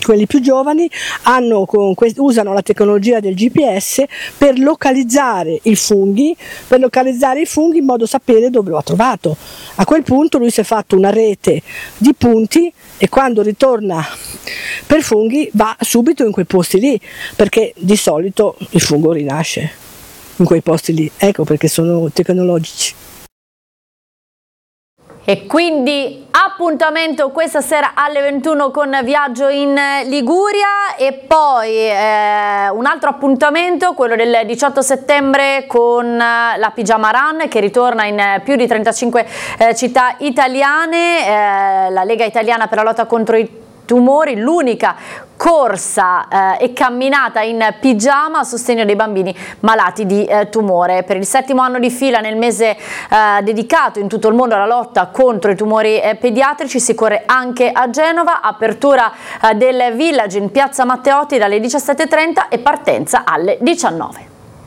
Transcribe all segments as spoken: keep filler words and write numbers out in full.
quelli più giovani hanno, con, usano la tecnologia del G P S per localizzare i funghi, per localizzare i funghi in modo da sapere dove lo ha trovato. A quel punto lui si è fatto una rete di punti e quando ritorna per funghi va subito in quei posti lì, perché di solito il fungo rinasce in quei posti lì, ecco perché sono tecnologici. E quindi appuntamento questa sera alle ventuno con Viaggio in Liguria e poi eh, un altro appuntamento, quello del diciotto settembre con la Pigiama Run che ritorna in più di trentacinque eh, città italiane, eh, la Lega Italiana per la lotta contro i tumori, l'unica corsa eh, e camminata in pigiama a sostegno dei bambini malati di eh, tumore. Per il settimo anno di fila nel mese eh, dedicato in tutto il mondo alla lotta contro i tumori eh, pediatrici si corre anche a Genova, apertura eh, del Village in piazza Matteotti dalle diciassette e trenta e partenza alle diciannove.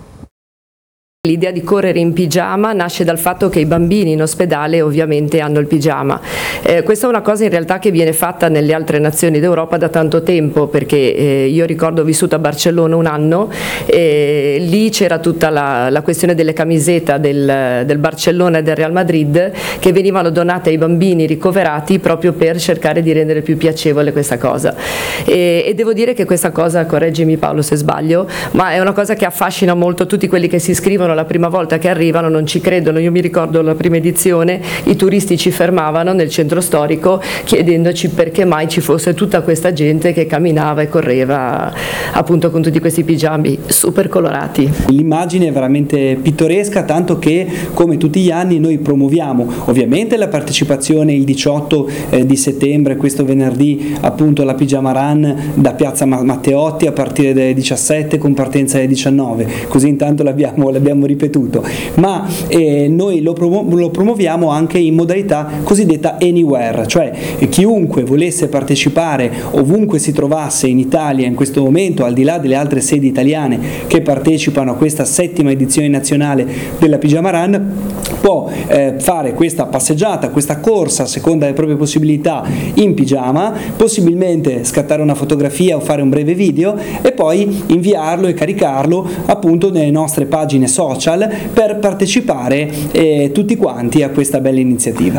L'idea di correre in pigiama nasce dal fatto che i bambini in ospedale ovviamente hanno il pigiama. Eh, questa è una cosa in realtà che viene fatta nelle altre nazioni d'Europa da tanto tempo, perché eh, io ricordo ho vissuto a Barcellona un anno e lì c'era tutta la, la questione delle camisette del, del Barcellona e del Real Madrid che venivano donate ai bambini ricoverati proprio per cercare di rendere più piacevole questa cosa. E, e devo dire che questa cosa, correggimi Paolo se sbaglio, ma è una cosa che affascina molto tutti quelli che si iscrivono la prima volta che arrivano, non ci credono. Io mi ricordo la prima edizione, i turisti ci fermavano nel centro storico chiedendoci perché mai ci fosse tutta questa gente che camminava e correva appunto con tutti questi pigiami super colorati. L'immagine è veramente pittoresca, tanto che come tutti gli anni noi promuoviamo ovviamente la partecipazione il diciotto eh, di settembre, questo venerdì appunto alla Pigiama Run da piazza Matteotti a partire dalle diciassette con partenza alle diciannove, così intanto l'abbiamo, l'abbiamo ripetuto, ma eh, noi lo, promu- lo promuoviamo anche in modalità cosiddetta anywhere, cioè eh, chiunque volesse partecipare ovunque si trovasse in Italia in questo momento, al di là delle altre sedi italiane che partecipano a questa settima edizione nazionale della Pigiama Run, può eh, fare questa passeggiata, questa corsa a seconda delle proprie possibilità in pigiama, possibilmente scattare una fotografia o fare un breve video e poi inviarlo e caricarlo appunto nelle nostre pagine social per partecipare eh, tutti quanti a questa bella iniziativa.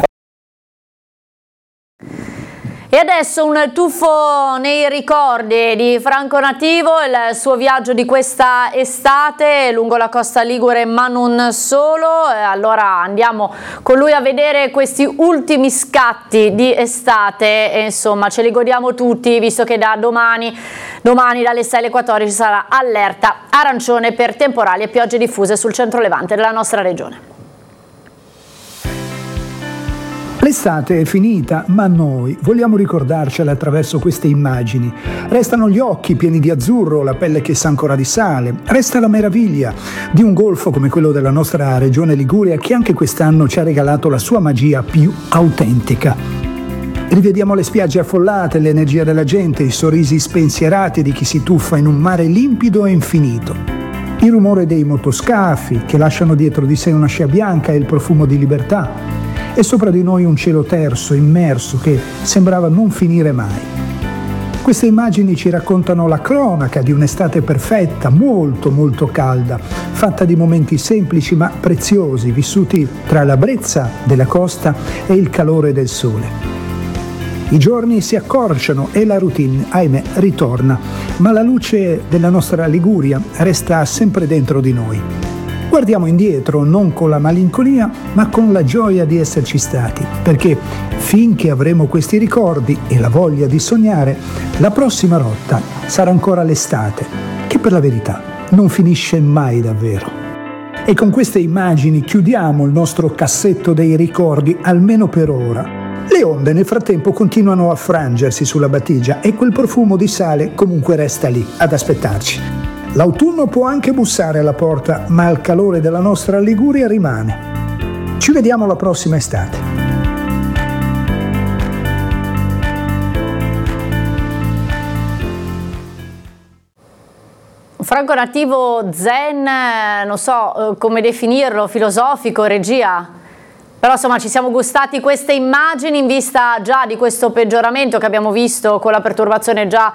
E adesso un tuffo nei ricordi di Franco Nativo, il suo viaggio di questa estate lungo la costa ligure ma non solo. Allora andiamo con lui a vedere questi ultimi scatti di estate e insomma ce li godiamo tutti, visto che da domani, domani dalle sei alle quattordici sarà allerta arancione per temporali e piogge diffuse sul centro-levante della nostra regione. L'estate è finita, ma noi vogliamo ricordarcela attraverso queste immagini. Restano gli occhi pieni di azzurro, la pelle che sa ancora di sale. Resta la meraviglia di un golfo come quello della nostra regione Liguria, che anche quest'anno ci ha regalato la sua magia più autentica. Rivediamo le spiagge affollate, l'energia della gente, i sorrisi spensierati di chi si tuffa in un mare limpido e infinito. Il rumore dei motoscafi che lasciano dietro di sé una scia bianca e il profumo di libertà. E sopra di noi un cielo terso, immerso, che sembrava non finire mai. Queste immagini ci raccontano la cronaca di un'estate perfetta, molto molto calda, fatta di momenti semplici ma preziosi, vissuti tra la brezza della costa e il calore del sole. I giorni si accorciano e la routine, ahimè, ritorna, ma la luce della nostra Liguria resta sempre dentro di noi. Guardiamo indietro non con la malinconia, ma con la gioia di esserci stati, perché finché avremo questi ricordi e la voglia di sognare, la prossima rotta sarà ancora l'estate, che per la verità non finisce mai davvero. E con queste immagini chiudiamo il nostro cassetto dei ricordi, almeno per ora. Le onde nel frattempo continuano a frangersi sulla battigia e quel profumo di sale comunque resta lì, ad aspettarci. L'autunno può anche bussare alla porta, ma il calore della nostra Liguria rimane. Ci vediamo la prossima estate. Franco Nativo zen, non so come definirlo, filosofico, regia? Però insomma ci siamo gustati queste immagini in vista già di questo peggioramento che abbiamo visto con la perturbazione già